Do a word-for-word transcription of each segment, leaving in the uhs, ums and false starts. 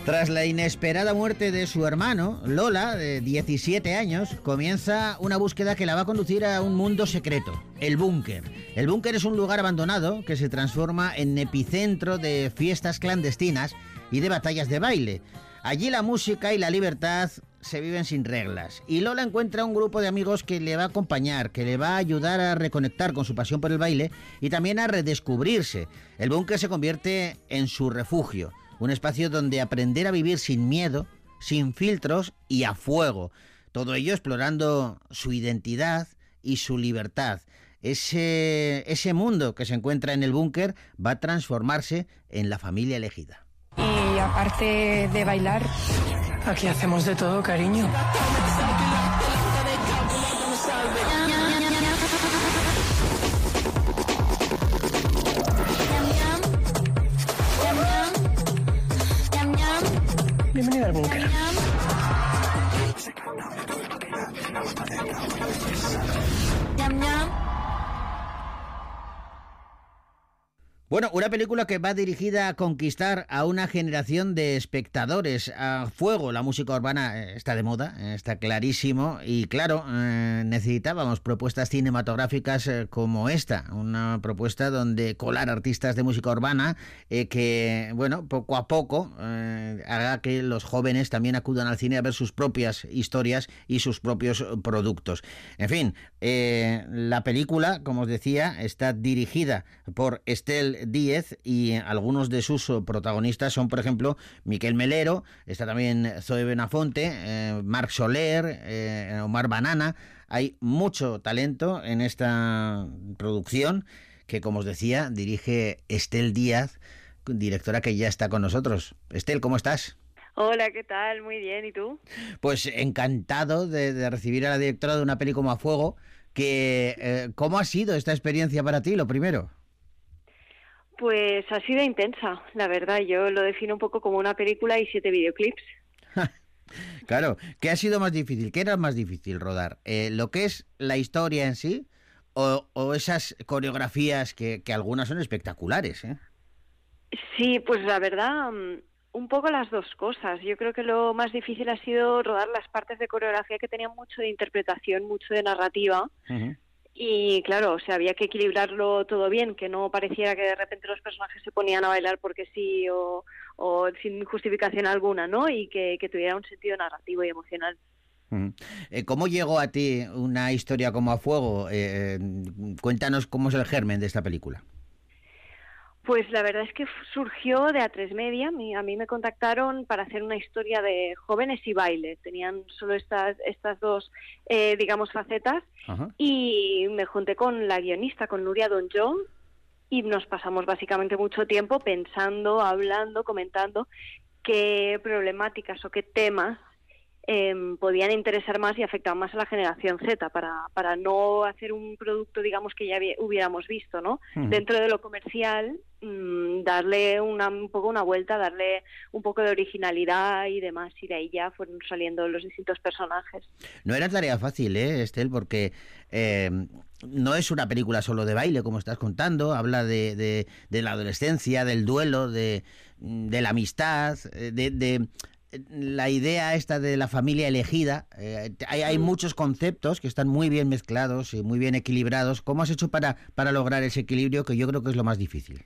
Tras la inesperada muerte de su hermano, Lola, de diecisiete años, comienza una búsqueda que la va a conducir a un mundo secreto, el búnker. El búnker es un lugar abandonado que se transforma en epicentro de fiestas clandestinas y de batallas de baile. Allí la música y la libertad se viven sin reglas. Y Lola encuentra un grupo de amigos que le va a acompañar, que le va a ayudar a reconectar con su pasión por el baile y también a redescubrirse. El búnker se convierte en su refugio. Un espacio donde aprender a vivir sin miedo, sin filtros y a fuego. Todo ello explorando su identidad y su libertad. Ese, ese mundo que se encuentra en el búnker va a transformarse en la familia elegida. Y aparte de bailar, aquí hacemos de todo, cariño. Bienvenida al búnker. Bueno, una película que va dirigida a conquistar a una generación de espectadores. A fuego, la música urbana está de moda, está clarísimo. Y claro, eh, necesitábamos propuestas cinematográficas eh, como esta. Una propuesta donde colar artistas de música urbana eh, que, bueno, poco a poco eh, haga que los jóvenes también acudan al cine a ver sus propias historias y sus propios productos. En fin, eh, la película, como os decía, está dirigida por Estel Díez y algunos de sus protagonistas son, por ejemplo, Miquel Melero, está también Zoe Benafonte, eh, Marc Soler, eh, Omar Banana. Hay mucho talento en esta producción que, como os decía, dirige Estel Díez, directora que ya está con nosotros. Estel, ¿cómo estás? Hola, ¿qué tal? Muy bien, ¿y tú? Pues encantado de, de recibir a la directora de una peli como A Fuego. Que, eh, ¿cómo ha sido esta experiencia para ti, lo primero? Pues ha sido intensa, la verdad. Yo lo defino un poco como una película y siete videoclips. Claro, ¿qué ha sido más difícil? ¿Qué era más difícil rodar? Eh, ¿Lo que es la historia en sí o, o esas coreografías que, que algunas son espectaculares, ¿eh? Sí, pues la verdad, un poco las dos cosas. Yo creo que lo más difícil ha sido rodar las partes de coreografía que tenían mucho de interpretación, mucho de narrativa. Uh-huh. Y claro, o sea, había que equilibrarlo todo bien, que no pareciera que de repente los personajes se ponían a bailar porque sí o, o sin justificación alguna, ¿no? Y que, que tuviera un sentido narrativo y emocional. ¿Cómo llegó a ti una historia como A Fuego? Eh, cuéntanos cómo es el germen de esta película. Pues la verdad es que surgió de A tres Media. A mí me contactaron para hacer una historia de jóvenes y baile. Tenían solo estas estas dos, eh, digamos, facetas. Ajá. Y me junté con la guionista, con Nuria Donjon, y nos pasamos básicamente mucho tiempo pensando, hablando, comentando qué problemáticas o qué temas eh, podían interesar más y afectar más a la generación Z para, para no hacer un producto, digamos, que ya hubiéramos visto, ¿no? Uh-huh. Dentro de lo comercial, mmm, darle una, un poco una vuelta, darle un poco de originalidad y demás, y de ahí ya fueron saliendo los distintos personajes. No era tarea fácil, ¿eh, Estel? Porque eh, no es una película solo de baile, como estás contando, habla de, de, de la adolescencia, del duelo, de, de la amistad, de... de la idea esta de la familia elegida. Eh, hay, hay muchos conceptos que están muy bien mezclados y muy bien equilibrados. ¿Cómo has hecho para, para lograr ese equilibrio, que yo creo que es lo más difícil?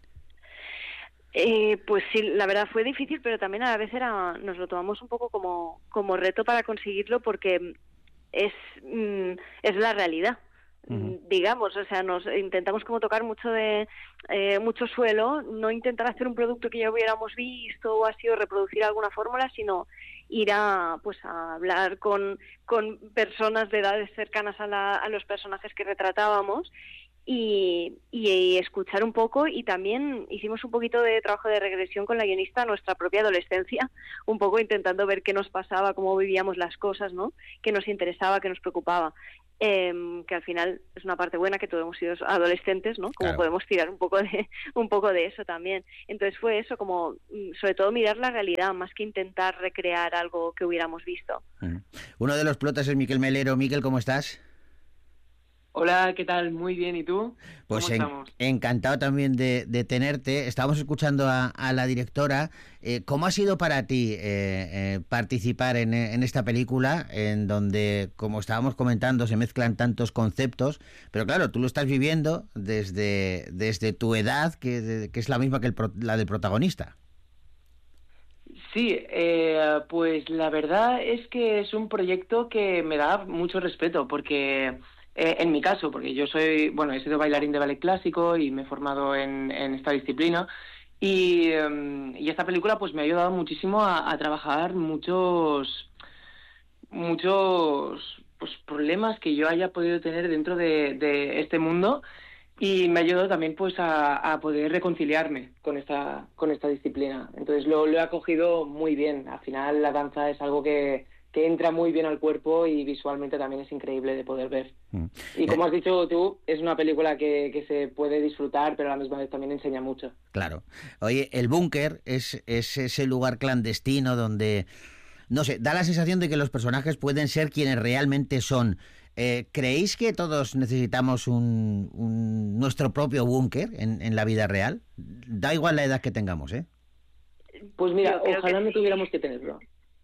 Eh, pues sí, la verdad fue difícil, pero también a la vez era, nos lo tomamos un poco como, como reto para conseguirlo, porque es, mm, es la realidad. Uh-huh. Digamos, o sea, nos intentamos como tocar mucho de eh, mucho suelo, no intentar hacer un producto que ya hubiéramos visto o así, o reproducir alguna fórmula, sino ir a pues a hablar con, con personas de edades cercanas a, la, a los personajes que retratábamos y, y, y escuchar un poco. Y también hicimos un poquito de trabajo de regresión con la guionista a nuestra propia adolescencia, un poco intentando ver qué nos pasaba, cómo vivíamos las cosas, ¿no? Qué nos interesaba, qué nos preocupaba. Eh, que al final es una parte buena, que todos hemos sido adolescentes, ¿no? Como claro. Podemos tirar un poco de un poco de eso también. Entonces fue eso, como sobre todo mirar la realidad más que intentar recrear algo que hubiéramos visto. Uh-huh. Uno de los plotas es Miquel Melero. Miquel, ¿cómo estás? Hola, ¿qué tal? Muy bien, ¿y tú? Pues ¿Cómo en- estamos? encantado también de, de tenerte. Estábamos escuchando a, a la directora. Eh, ¿cómo ha sido para ti eh, eh, participar en, en esta película en donde, como estábamos comentando, se mezclan tantos conceptos? Pero claro, tú lo estás viviendo desde, desde tu edad, que, de- que es la misma que el pro- la del protagonista. Sí, eh, pues la verdad es que es un proyecto que me da mucho respeto porque, eh, en mi caso, porque yo soy, bueno, he sido bailarín de ballet clásico y me he formado en, en esta disciplina y, em, y esta película pues me ha ayudado muchísimo a, a trabajar muchos, muchos pues, problemas que yo haya podido tener dentro de, de este mundo y me ayudó también pues a, a poder reconciliarme con esta con esta disciplina. Entonces lo, lo he acogido muy bien. Al final la danza es algo que, que entra muy bien al cuerpo y visualmente también es increíble de poder ver. Mm. Y Eh, como has dicho tú, es una película que, que se puede disfrutar, pero a la misma vez también enseña mucho. claro. Oye, el búnker es, es ese lugar clandestino donde, no sé, da la sensación de que los personajes pueden ser quienes realmente son. Eh, ¿creéis que todos necesitamos un, un- nuestro propio búnker en, en la vida real? Da igual la edad que tengamos, ¿eh? Pues mira, Yo creo que ojalá no sí. tuviéramos que tenerlo.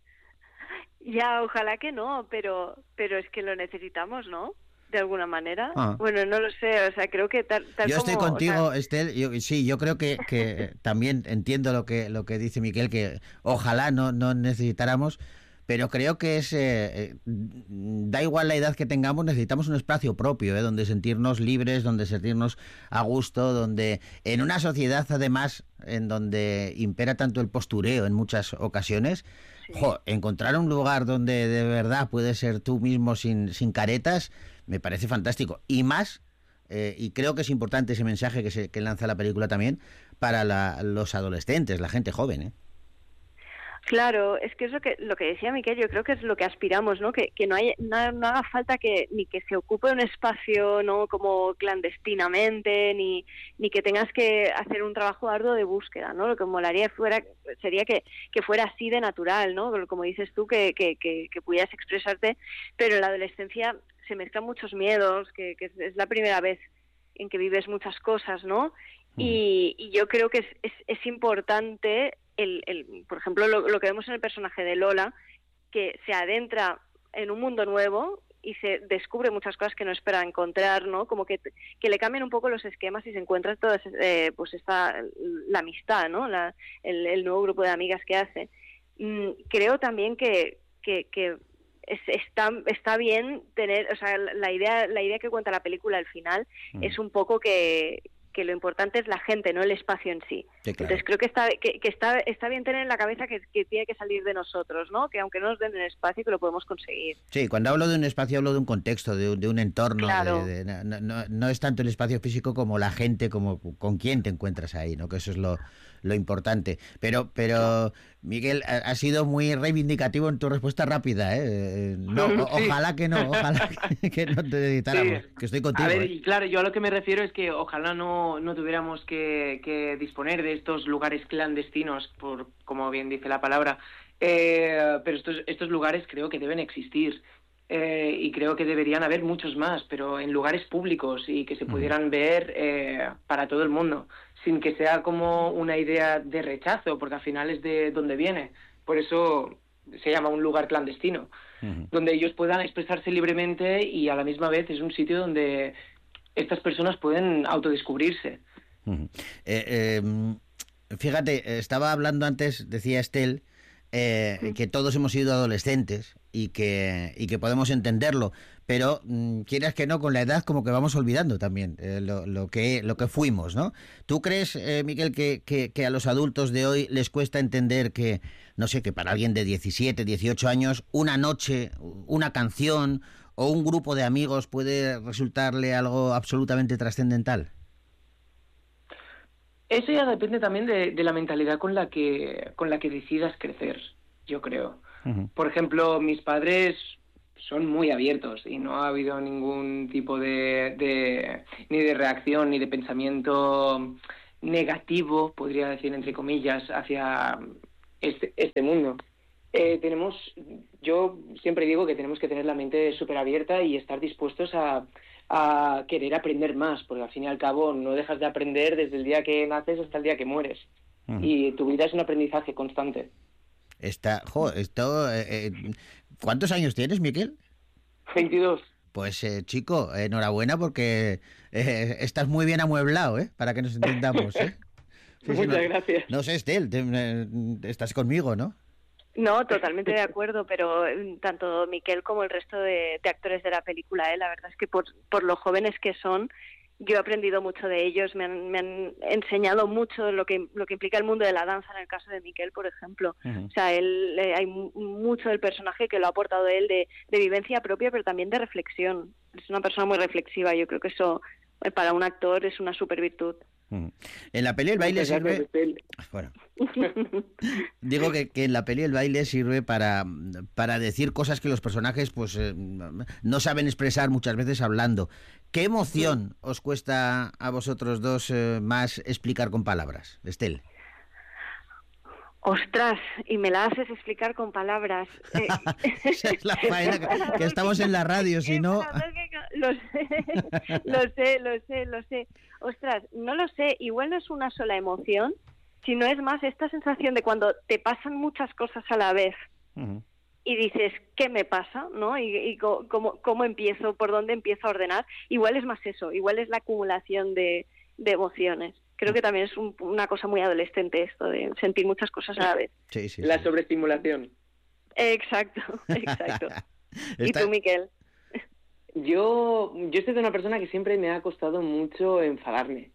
Ya, ojalá que no, pero, pero es que lo necesitamos, ¿no? De alguna manera. Ah. Bueno, no lo sé, o sea, creo que tal, tal Yo como... estoy o sea, contigo, Estel. Yo, sí, yo creo que, que también entiendo lo que lo que dice Miquel, que ojalá no, no necesitáramos, pero creo que es eh, eh, da igual la edad que tengamos, necesitamos un espacio propio, ¿eh? Donde sentirnos libres, donde sentirnos a gusto, donde en una sociedad además en donde impera tanto el postureo en muchas ocasiones, sí. jo, encontrar un lugar donde de verdad puedes ser tú mismo sin, sin caretas, me parece fantástico. Y más, eh, y creo que es importante ese mensaje que, se, que lanza la película también para la, los adolescentes, la gente joven, ¿eh? Claro, es que es lo que lo que decía Miquel, yo creo que es lo que aspiramos, ¿no? Que, que no, hay, no, no haga falta que ni que se ocupe un espacio, ¿no? Como clandestinamente, ni, ni que tengas que hacer un trabajo arduo de búsqueda, ¿no? Lo que molaría fuera sería que, que fuera así de natural, ¿no? Como dices tú, que, que, que, que pudieras expresarte, pero en la adolescencia se mezclan muchos miedos, que, que es la primera vez en que vives muchas cosas, ¿no? Y, y yo creo que es, es, es importante, el, el, por ejemplo, lo, lo que vemos en el personaje de Lola, que se adentra en un mundo nuevo y se descubre muchas cosas que no espera encontrar, ¿no? Como que, que le cambian un poco los esquemas y se encuentra toda eh, pues esta, la amistad, ¿no? La, el, el nuevo grupo de amigas que hace. Mm, creo también que, que, que es, está, está bien tener, o sea, la idea, la idea que cuenta la película al final mm. es un poco que que lo importante es la gente, no el espacio en sí. Sí, claro. Entonces creo que está que, que está está bien tener en la cabeza que, que tiene que salir de nosotros, ¿no? Que aunque no nos den el espacio, que lo podemos conseguir. Sí, cuando hablo de un espacio hablo de un contexto, de, de un entorno. Claro. De, de, no, no, no es tanto el espacio físico como la gente, como con quién te encuentras ahí, ¿no? Que eso es lo, lo importante. Pero, pero Miguel, ha, ha sido muy reivindicativo en tu respuesta rápida, ¿eh? No, Sí. ojalá que no, ojalá que, que no te necesitáramos, Sí. que estoy contigo. A ver, ¿eh? y claro, yo a lo que me refiero es que ojalá no, no tuviéramos que, que disponer de estos lugares clandestinos, por como bien dice la palabra, eh, pero estos, estos lugares creo que deben existir. Eh, y creo que deberían haber muchos más, pero en lugares públicos y que se pudieran ver eh, para todo el mundo, sin que sea como una idea de rechazo, porque al final es de donde viene. Por eso se llama un lugar clandestino, uh-huh. donde ellos puedan expresarse libremente y a la misma vez es un sitio donde estas personas pueden autodescubrirse. Uh-huh. eh, eh, fíjate, estaba hablando antes, decía Estel, Eh, sí. que todos hemos sido adolescentes y que, y que podemos entenderlo, pero mmm, quieras que no, con la edad como que vamos olvidando también eh, lo, lo, que, lo que fuimos, ¿no? ¿Tú crees, eh, Miquel, que, que, que a los adultos de hoy les cuesta entender que, no sé, que para alguien de diecisiete, dieciocho años, una noche, una canción o un grupo de amigos puede resultarle algo absolutamente trascendental? Eso ya depende también de, de la mentalidad con la que con la que decidas crecer, yo creo. Uh-huh. Por ejemplo, mis padres son muy abiertos y no ha habido ningún tipo de, de ni de reacción ni de pensamiento negativo, podría decir entre comillas, hacia este, este mundo. Eh, tenemos, yo siempre digo que tenemos que tener la mente súper abierta y estar dispuestos a, a querer aprender más, porque al fin y al cabo no dejas de aprender desde el día que naces hasta el día que mueres. Uh-huh. Y tu vida es un aprendizaje constante. Está, jo, esto, eh, eh, ¿cuántos años tienes, Miquel? veintidós. Pues eh, chico, enhorabuena porque eh, estás muy bien amueblado, ¿eh? Para que nos entendamos, ¿eh? Sí, Muchas sí, no, gracias. No sé, Estel, te, eh, estás conmigo, ¿no? No, totalmente de acuerdo, pero tanto Miquel como el resto de, de actores de la película, ¿eh? La verdad es que por, por lo jóvenes que son, yo he aprendido mucho de ellos, me han, me han enseñado mucho lo que lo que implica el mundo de la danza, en el caso de Miquel, por ejemplo. Uh-huh. O sea, él eh, hay mucho del personaje que lo ha aportado él de, de vivencia propia, pero también de reflexión. Es una persona muy reflexiva, yo creo que eso para un actor es una super virtud. Uh-huh. En la peli el baile sirve... Bueno. Digo que, que en la peli el baile sirve para, para decir cosas que los personajes pues eh, no saben expresar muchas veces hablando. ¿Qué emoción os cuesta a vosotros dos eh, más explicar con palabras, Estel? Ostras, y me la haces explicar con palabras. Eh. Es la faena que, que estamos en la radio, si no... Lo sé, lo sé, lo sé, lo sé. Ostras, no lo sé, igual no es una sola emoción, sino es más esta sensación de cuando te pasan muchas cosas a la vez. Uh-huh. Y dices, ¿qué me pasa? ¿No? Y, y cómo, cómo empiezo, por dónde empiezo a ordenar. Igual es más eso, igual es la acumulación de, de emociones. Creo que también es un, una cosa muy adolescente esto, de sentir muchas cosas a la vez. Sí, sí, la sí. sobreestimulación. Exacto, exacto. ¿Y tú, Miquel? Yo, yo soy de una persona que siempre me ha costado mucho enfadarme.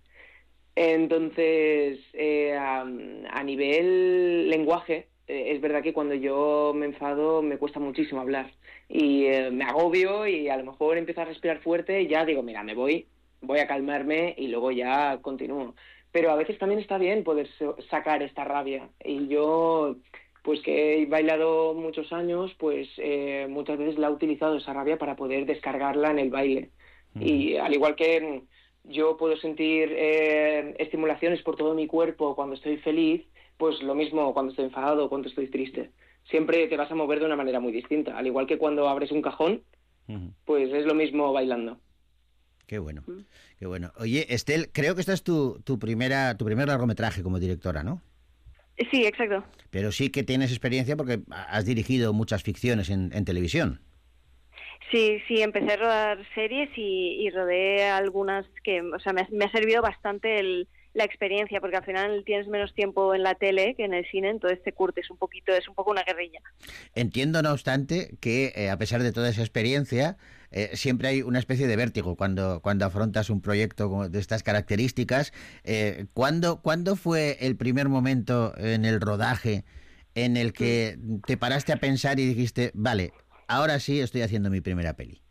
Entonces, eh, a, a nivel lenguaje, eh, es verdad que cuando yo me enfado me cuesta muchísimo hablar. Y eh, me agobio y a lo mejor empiezo a respirar fuerte y ya digo, mira, me voy, voy a calmarme y luego ya continúo. Pero a veces también está bien poder sacar esta rabia. Y yo, pues que he bailado muchos años, pues eh, muchas veces la he utilizado esa rabia para poder descargarla en el baile. Mm. Y al igual que yo puedo sentir eh, estimulaciones por todo mi cuerpo cuando estoy feliz, pues lo mismo cuando estoy enfadado o cuando estoy triste. Siempre te vas a mover de una manera muy distinta. Al igual que cuando abres un cajón, mm. pues es lo mismo bailando. Qué bueno, qué bueno. Oye, Estel, creo que esta es tu, tu primera tu primer largometraje como directora, ¿no? Sí, exacto. Pero sí que tienes experiencia porque has dirigido muchas ficciones en, en televisión. Sí, sí, empecé a rodar series y, y rodé algunas que, o sea, me, me ha servido bastante el, la experiencia, porque al final tienes menos tiempo en la tele que en el cine, entonces te curtes un poquito, es un poco una guerrilla. Entiendo, no obstante, que eh, a pesar de toda esa experiencia, eh, siempre hay una especie de vértigo cuando, cuando afrontas un proyecto de estas características. Eh, ¿cuándo, ¿Cuándo fue el primer momento en el rodaje en el que te paraste a pensar y dijiste, vale, ahora sí estoy haciendo mi primera peli?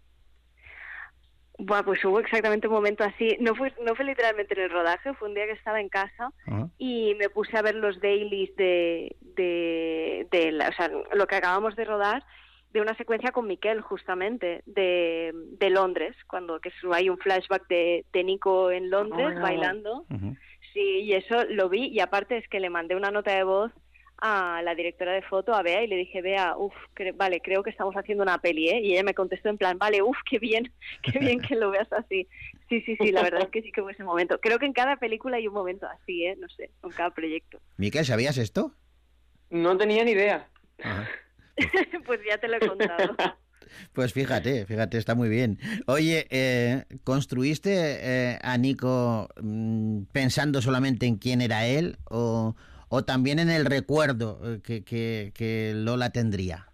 Bueno, pues hubo exactamente un momento así. No fue, no fue literalmente en el rodaje, fue un día que estaba en casa uh-huh. y me puse a ver los dailies de, de, de la, o sea, lo que acabamos de rodar, de una secuencia con Miquel, justamente, de, de Londres, cuando que hay un flashback de, de Nico en Londres oh, bailando. Uh-huh. Sí, y eso lo vi, y aparte es que le mandé una nota de voz a la directora de foto, a Bea, y le dije, Bea, uff, cre- vale, creo que estamos haciendo una peli, ¿eh? Y ella me contestó en plan, vale, uff, qué bien, qué bien que lo veas así. Sí, sí, sí, la verdad es que sí que fue ese momento. Creo que en cada película hay un momento así, ¿eh? No sé, en cada proyecto. Miquel, ¿sabías esto? No tenía ni idea. Ajá. Pues ya te lo he contado. Pues fíjate, fíjate, está muy bien. Oye, eh, ¿construiste eh, a Nico mmm, pensando solamente en quién era él o, o también en el recuerdo que, que, que Lola tendría?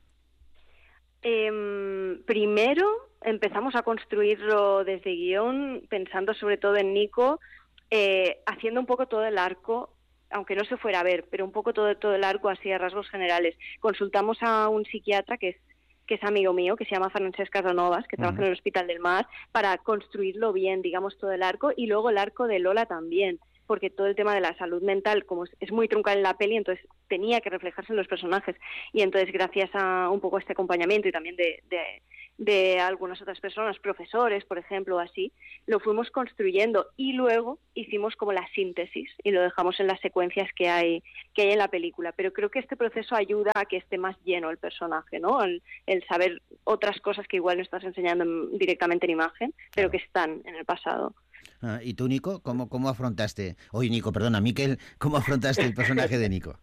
Eh, primero empezamos a construirlo desde guión, pensando sobre todo en Nico, eh, haciendo un poco todo el arco, aunque no se fuera a ver, pero un poco todo, todo el arco así a rasgos generales. Consultamos a un psiquiatra que es que es amigo mío, que se llama Francesc Casanovas, que uh-huh. trabaja en el Hospital del Mar, para construirlo bien, digamos, todo el arco, y luego el arco de Lola también, porque todo el tema de la salud mental, como es, es muy truncal en la peli, entonces tenía que reflejarse en los personajes, y entonces gracias a un poco este acompañamiento y también de, de de algunas otras personas, profesores, por ejemplo, así, lo fuimos construyendo y luego hicimos como la síntesis y lo dejamos en las secuencias que hay que hay en la película. Pero creo que este proceso ayuda a que esté más lleno el personaje, ¿no? El, el saber otras cosas que igual no estás enseñando en, directamente en imagen, pero que están en el pasado. Ah, ¿y tú, Nico, cómo, cómo afrontaste? Oye, Nico, perdona, Miquel, ¿cómo afrontaste el personaje de Nico?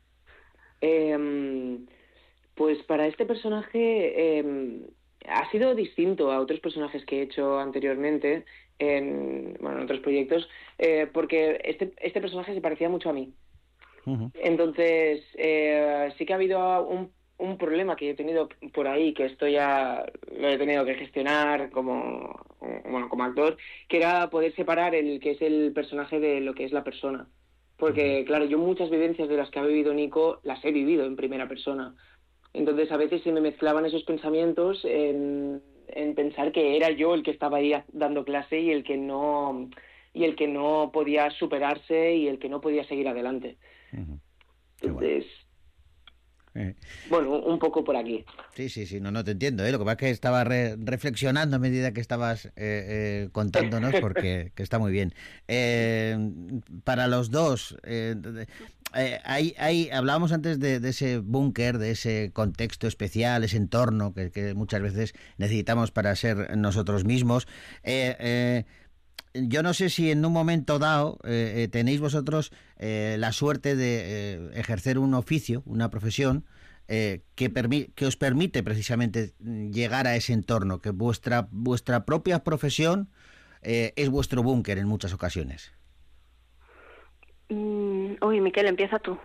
Eh, pues para este personaje eh, ha sido distinto a otros personajes que he hecho anteriormente en, bueno, en otros proyectos, eh, porque este, este personaje se parecía mucho a mí. Uh-huh. Entonces, eh, sí que ha habido un, un problema que he tenido por ahí, que esto ya lo he tenido que gestionar como, bueno, como actor, que era poder separar el que es el personaje de lo que es la persona. Porque, claro, yo muchas vivencias de las que ha vivido Nico las he vivido en primera persona. Entonces, a veces se me mezclaban esos pensamientos en, en pensar que era yo el que estaba ahí dando clase y el que no y el que no podía superarse y el que no podía seguir adelante. Uh-huh. Entonces, bueno. Eh. bueno, un poco por aquí. Sí, sí, sí, no, no te entiendo, ¿eh? Lo que pasa es que estaba re- reflexionando a medida que estabas eh, eh, contándonos, porque que está muy bien. Eh, para los dos, eh, eh, hay, hay, hablábamos antes de, de ese búnker, de ese contexto especial, ese entorno que, que muchas veces necesitamos para ser nosotros mismos. Eh, eh, Yo no sé si en un momento dado eh, tenéis vosotros eh, la suerte de eh, ejercer un oficio, una profesión eh, que, permi- que os permite precisamente llegar a ese entorno, que vuestra vuestra propia profesión eh, es vuestro búnker en muchas ocasiones. Mm, uy, Miquel, empieza tú.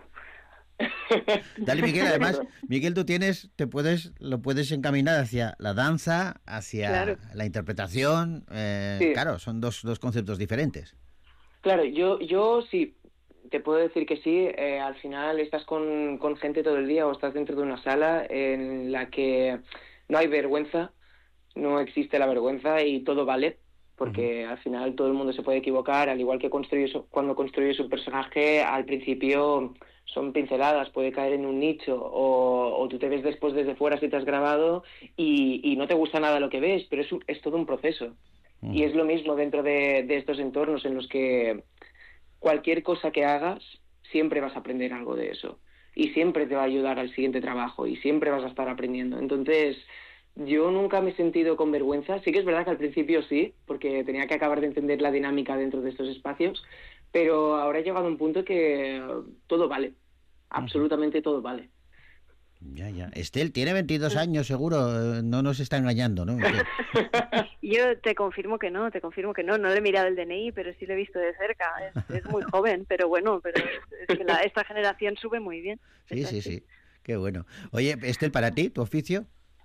Dale, Miguel, además, Miguel, tú tienes, te puedes, lo puedes encaminar hacia la danza, hacia claro. la interpretación, eh, sí. Claro, son dos, dos conceptos diferentes. Claro, yo, yo sí, te puedo decir que sí, eh, al final estás con, con gente todo el día o estás dentro de una sala en la que no hay vergüenza, no existe la vergüenza y todo vale, porque uh-huh. al final todo el mundo se puede equivocar, al igual que construyes, cuando construyes un personaje, al principio son pinceladas, puede caer en un nicho o, o tú te ves después desde fuera si te has grabado y, y no te gusta nada lo que ves, pero es, un, es todo un proceso. Mm. Y es lo mismo dentro de, de estos entornos en los que cualquier cosa que hagas siempre vas a aprender algo de eso y siempre te va a ayudar al siguiente trabajo y siempre vas a estar aprendiendo. Entonces, yo nunca me he sentido con vergüenza. Sí que es verdad que al principio sí, porque tenía que acabar de entender la dinámica dentro de estos espacios, pero ahora he llegado a un punto que todo vale, absolutamente todo vale. Ya, ya. Estel tiene veintidós años, seguro, no nos está engañando, ¿no? Yo te confirmo que no, te confirmo que no, no le he mirado el D N I, pero sí lo he visto de cerca, es, es muy joven, pero bueno, pero es que la, esta generación sube muy bien. Sí, sí, sí, qué bueno. Oye, Estel, ¿para ti, tu oficio?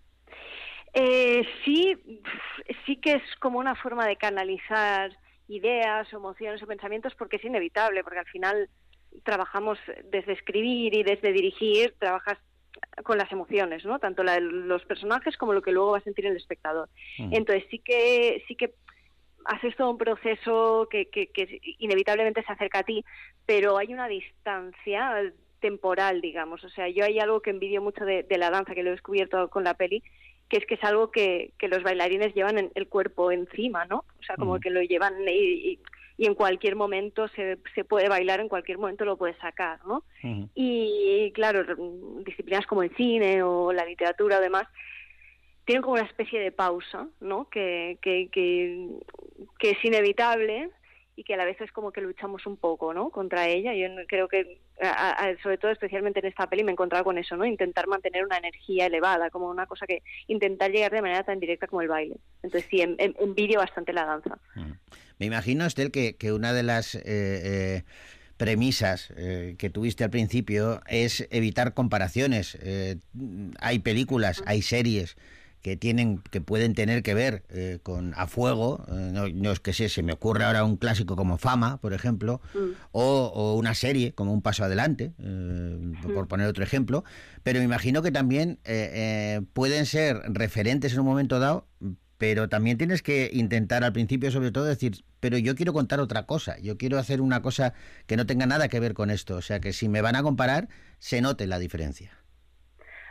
Eh, sí, sí que es como una forma de canalizar ideas, emociones o pensamientos, porque es inevitable, porque al final trabajamos desde escribir y desde dirigir, trabajas con las emociones, ¿no? Tanto la de los personajes como lo que luego va a sentir el espectador. Mm. Entonces sí que sí que haces todo un proceso que, que, que inevitablemente se acerca a ti, pero hay una distancia temporal, digamos. O sea, yo hay algo que envidio mucho de, de la danza, que lo he descubierto con la peli, que es que es algo que, que los bailarines llevan en el cuerpo encima, ¿no? O sea, como uh-huh. que lo llevan y, y, y en cualquier momento se, se puede bailar, en cualquier momento lo puedes sacar, ¿no? Uh-huh. Y claro, disciplinas como el cine o la literatura o demás tienen como una especie de pausa, ¿no? Que, que, que, que es inevitable y que a la vez es como que luchamos un poco, ¿no? Contra ella. Yo creo que, a, a, sobre todo especialmente en esta peli, me he encontrado con eso, ¿no? Intentar mantener una energía elevada, como una cosa que intentar llegar de manera tan directa como el baile. Entonces sí, en, en, envidio bastante la danza. Mm. Me imagino, Estel, que, que una de las eh, eh, premisas eh, que tuviste al principio es evitar comparaciones. Eh, hay películas, hay series que tienen, que pueden tener que ver eh, con A Fuego, eh, no, no es que sé, se me ocurre ahora un clásico como Fama, por ejemplo, mm. o, o una serie como Un Paso Adelante, eh, mm. por poner otro ejemplo, pero me imagino que también eh, eh, pueden ser referentes en un momento dado, pero también tienes que intentar al principio sobre todo decir, pero yo quiero contar otra cosa, yo quiero hacer una cosa que no tenga nada que ver con esto, o sea que si me van a comparar, se note la diferencia.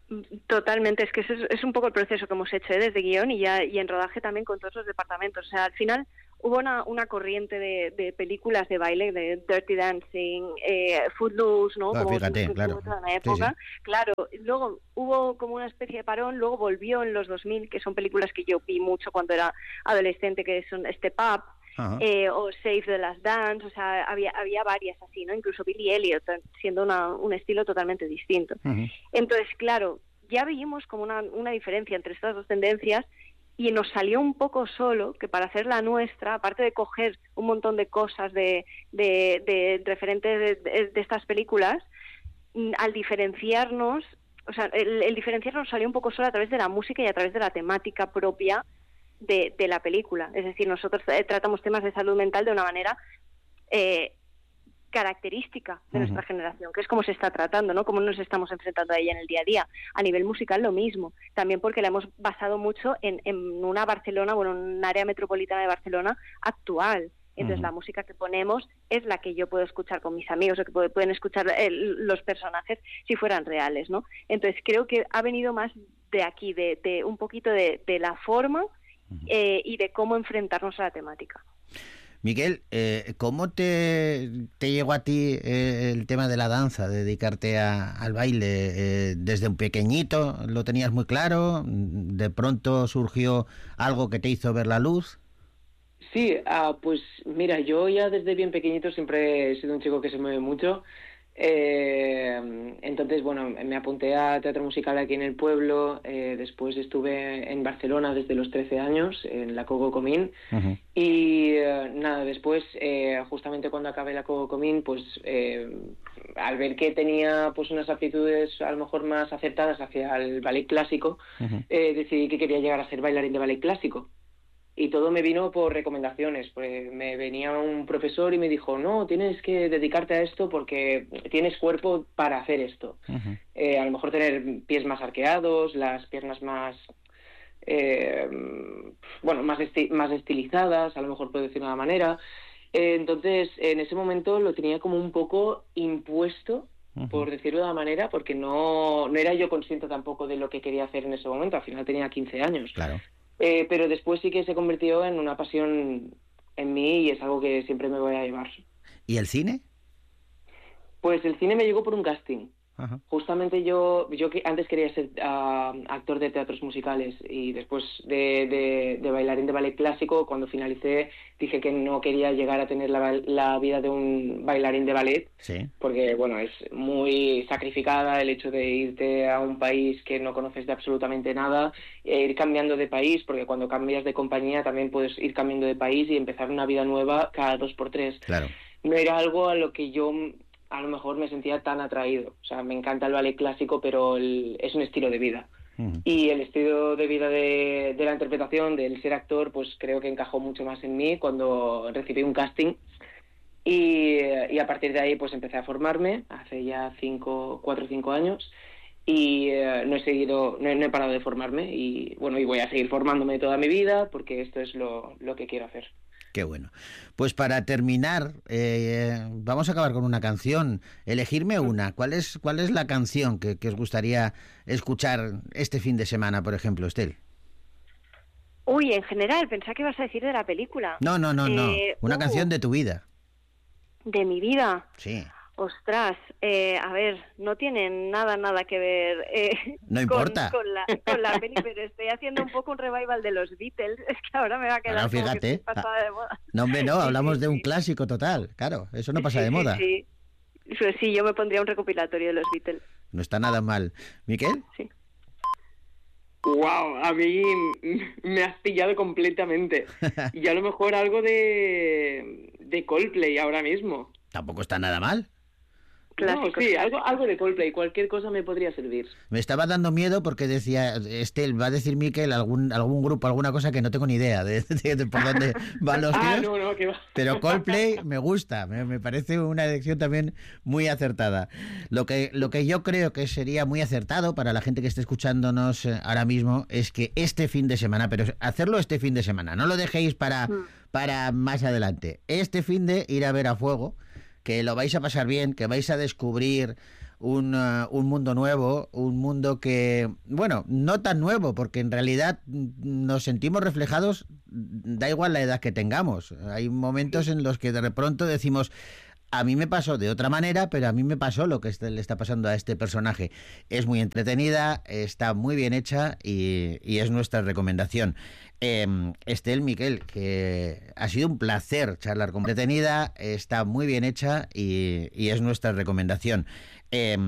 Totalmente, es que eso es, es un poco el proceso que hemos hecho, ¿eh? Desde guión y ya y en rodaje también con todos los departamentos. O sea, al final hubo una, una corriente de, de películas de baile, de Dirty Dancing, eh, Footloose, ¿no? Ah, como fíjate, como claro. toda la época. Sí, sí. Claro, luego hubo como una especie de parón, luego volvió en los dos mil, que son películas que yo vi mucho cuando era adolescente, que son Step Up, eh, o Save the Last Dance, o sea, había había varias así, ¿no? Incluso Billy Elliot, siendo una, un estilo totalmente distinto. Uh-huh. Entonces, claro, ya vimos como una, una diferencia entre estas dos tendencias y nos salió un poco solo que para hacer la nuestra, aparte de coger un montón de cosas de, de, de referentes de, de, de estas películas, al diferenciarnos, o sea, el, el diferenciarnos salió un poco solo a través de la música y a través de la temática propia de, de la película. Es decir, nosotros eh, tratamos temas de salud mental de una manera eh, característica de uh-huh. nuestra generación, que es como se está tratando, ¿no? Cómo nos estamos enfrentando a ella en el día a día. A nivel musical lo mismo, también porque la hemos basado mucho en, en una Barcelona, bueno, un área metropolitana de Barcelona actual. Entonces uh-huh. la música que ponemos es la que yo puedo escuchar con mis amigos o que pueden escuchar el, los personajes si fueran reales, ¿no? Entonces creo que ha venido más de aquí, de, de un poquito de, de la forma Eh, y de cómo enfrentarnos a la temática. Miguel, eh, ¿cómo te, te llegó a ti eh, el tema de la danza, de dedicarte a, al baile? Eh, ¿Desde un pequeñito lo tenías muy claro? ¿De pronto surgió algo que te hizo ver la luz? Sí, uh, pues mira, yo ya desde bien pequeñito siempre he sido un chico que se mueve mucho. Eh, entonces, bueno, me apunté a teatro musical aquí en el pueblo, eh, después estuve en Barcelona desde los trece años, en la Coco Comín, uh-huh. y eh, nada, después, eh, justamente cuando acabé la Coco Comín, pues eh, al ver que tenía pues unas aptitudes a lo mejor más acertadas hacia el ballet clásico, uh-huh. eh, decidí que quería llegar a ser bailarín de ballet clásico. Y todo me vino por recomendaciones, pues me venía un profesor y me dijo, no, tienes que dedicarte a esto porque tienes cuerpo para hacer esto. Uh-huh. Eh, a lo mejor tener pies más arqueados, las piernas más, eh, bueno, más, esti- más estilizadas, a lo mejor puedo decir de una manera. Eh, entonces, en ese momento lo tenía como un poco impuesto, uh-huh. por decirlo de una manera, porque no, no era yo consciente tampoco de lo que quería hacer en ese momento. Al final tenía quince años. Claro. Eh, pero después sí que se convirtió en una pasión en mí y es algo que siempre me voy a llevar. ¿Y el cine? Pues el cine me llegó por un casting. Ajá. Justamente yo yo que antes quería ser uh, actor de teatros musicales y después de, de, de bailarín de ballet clásico, cuando finalicé dije que no quería llegar a tener la, la vida de un bailarín de ballet, sí. porque bueno, es muy sacrificada el hecho de irte a un país que no conoces de absolutamente nada, e ir cambiando de país, porque cuando cambias de compañía también puedes ir cambiando de país y empezar una vida nueva cada dos por tres. Claro. No era algo a lo que yo a lo mejor me sentía tan atraído. O sea, me encanta el ballet clásico, pero el, es un estilo de vida. Uh-huh. Y el estilo de vida de, de la interpretación, del ser actor, pues creo que encajó mucho más en mí cuando recibí un casting. Y, y a partir de ahí pues empecé a formarme, hace ya cinco, cuatro o cinco años. Y eh, no he seguido, no he, no he parado de formarme. Y bueno, y voy a seguir formándome toda mi vida porque esto es lo, lo que quiero hacer. Qué bueno. Pues para terminar, eh, vamos a acabar con una canción. Elegirme una. ¿Cuál es, cuál es la canción que, que os gustaría escuchar este fin de semana, por ejemplo, Estel? Uy, en general, pensaba que ibas a decir de la película. No, no, no, no. Eh, una uh, canción de tu vida. ¿De mi vida? Sí. Ostras, eh, a ver, no tiene nada, nada que ver eh, no importa. Con, con, la, con la peli, pero estoy haciendo un poco un revival de los Beatles. Es que ahora me va a quedar bueno, fíjate, como que estoy pasada de moda. No, hombre, no, hablamos sí, de un sí. clásico total, claro, eso no pasa sí, de moda. Sí, sí. Pues sí, yo me pondría un recopilatorio de los Beatles. No está nada mal. ¿Miquel? Sí. Wow, a mí me has pillado completamente. Y a lo mejor algo de, de Coldplay ahora mismo. Tampoco está nada mal. Clásico, no, sí, algo, algo de Coldplay, cualquier cosa me podría servir. Me estaba dando miedo porque decía, Estel, va a decir Miquel algún algún grupo, alguna cosa que no tengo ni idea de, de, de por dónde van los tiros. Ah, no, no, que va. Pero Coldplay me gusta, me, me parece una elección también muy acertada. Lo que, lo que yo creo que sería muy acertado para la gente que esté escuchándonos ahora mismo es que este fin de semana, pero hacerlo este fin de semana, no lo dejéis para, mm. para más adelante. Este fin de ir a ver a Fuego, que lo vais a pasar bien, que vais a descubrir un, uh, un mundo nuevo, un mundo que, bueno, no tan nuevo, porque en realidad nos sentimos reflejados, da igual la edad que tengamos. Hay momentos en los que de pronto decimos, a mí me pasó de otra manera, pero a mí me pasó lo que le está pasando a este personaje. Es muy entretenida, está muy bien hecha y, y es nuestra recomendación. Eh, Estel, Miquel, que ha sido un placer charlar con entretenida, está muy bien hecha y, y es nuestra recomendación. Eh,